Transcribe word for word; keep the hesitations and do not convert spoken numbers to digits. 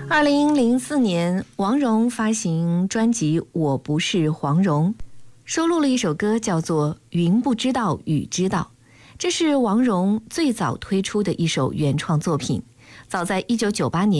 二零零四年，王蓉发行专辑《我不是黄蓉》，收录了一首歌叫做《云不知道雨知道》，这是王蓉最早推出的一首原创作品。早在一九九八年